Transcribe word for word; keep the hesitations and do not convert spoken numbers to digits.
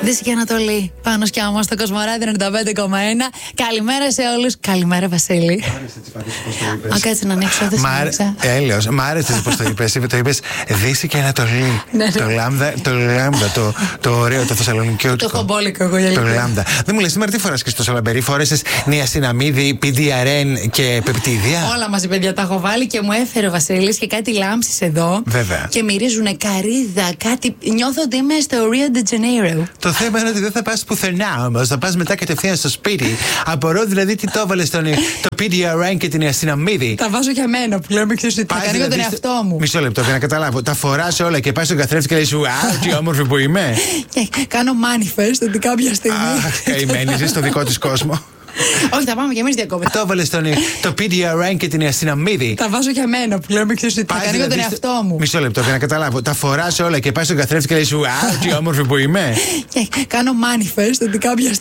Δύση και Ανατολή. Πάνω κι άμα στο Κοσμοράδιο ενενήντα πέντε κόμμα ένα. Καλημέρα σε όλους. Καλημέρα, Βασίλη. Α, κάτσε να ανοίξω. Δεν σημαίνει. Έλεος, μ' άρεσε πώς το είπες. Το είπες Δύση και Ανατολή. Το λάμδα, το λάμδα, το, το ωραίο, το θεσσαλονικιώτικο. Το χομπόλικο, εγώ για το λάμδα. Δεν μου λες σήμερα τι φοράς και στο Σαλαμπερί. Φόρεσες νιασιναμίδι, πι ντι αρ εν και πεπτίδια. Όλα μαζί, παιδιά, τα έχω βάλει και μου έφερε ο Βασίλης και κάτι λάμψεις εδώ. Βέβαια. Και μυρίζουνε καρύδα, κάτι. Νιώθω ότι είμαι στο Rio de Janeiro. Το θέμα είναι ότι δεν θα πας πουθενά όμως. Θα πας μετά κατευθείαν στο σπίτι. Απορώ δηλαδή τι το έβαλες στον το πι ντι αρ εν και την νιασιναμίδι. Τα βάζω για μένα που λέμε ξέρεις ότι θα κάνει για τον εαυτό μου. Μισό λεπτό για να καταλάβω. Τα φοράς όλα και πάει στον καθρέφτη και λες σου, α, τι όμορφη που είμαι. Κάνω manifest ότι κάποια στιγμή. Αχ, καημένη, είσαι στο δικό της κόσμο. Όχι, θα πάμε κι εμείς διακοπές. Το έβαλες στον το πι ντι αρ εν και την νιασιναμίδη. Τα βάζω για μένα που λέμε ξέρεις ότι θα κάνει για τον εαυτό μου. Μισό λεπτό για να καταλάβω. Τα φοράς όλα και πάει στον καθρέφτη και λες σου, α, τι όμορφη που είμαι. Κάνω manifest ότι κάποια στιγμή.